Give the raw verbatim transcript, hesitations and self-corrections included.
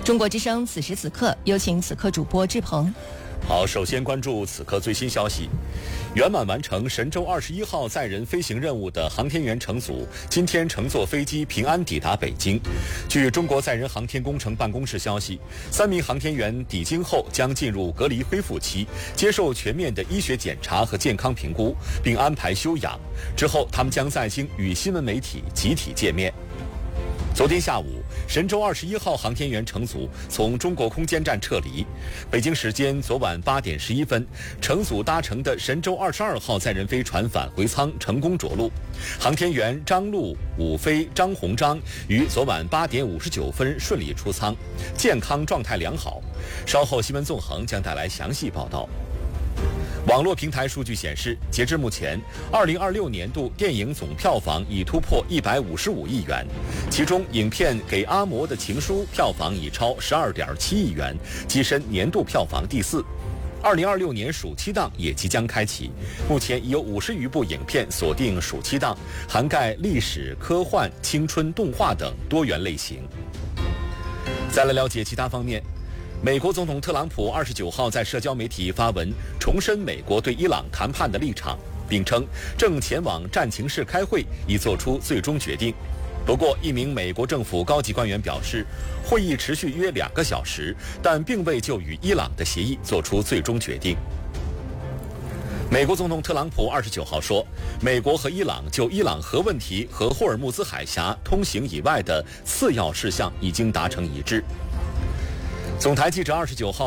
中国之声此时此刻，有请此刻主播志鹏。 好，首先关注此刻最新消息。圆满完成神舟二十一号载人飞行任务的航天员乘组今天乘坐飞机平安抵达北京。据中国载人航天工程办公室消息，三名航天员抵京后将进入隔离恢复期，接受全面的医学检查和健康评估，并安排休养。之后，他们将在京与新闻媒体集体见面。昨天下午，神舟二十一号航天员乘组从中国空间站撤离。北京时间昨晚八点十一分，乘组搭乘的神舟二十二号载人飞船返回舱成功着陆。航天员张陆、武飞、张鸿章于昨晚八点五十九分顺利出舱，健康状态良好。稍后新闻纵横将带来详细报道。网络平台数据显示，截至目前，二零二六年度电影总票房已突破一百五十五亿元，其中影片《给阿嬷的情书》票房已超十二点七亿元，跻身年度票房第四。二零二六年暑期档也即将开启，目前已有五十余部影片锁定暑期档，涵盖历史、科幻、青春、动画等多元类型。再来了解其他方面。美国总统特朗普二十九号在社交媒体发文，重申美国对伊朗谈判的立场，并称正前往战情室开会，以做出最终决定。不过，一名美国政府高级官员表示，会议持续约两个小时，但并未就与伊朗的协议做出最终决定。美国总统特朗普二十九号说，美国和伊朗就伊朗核问题和霍尔木兹海峡通行以外的次要事项已经达成一致。总台记者二十九号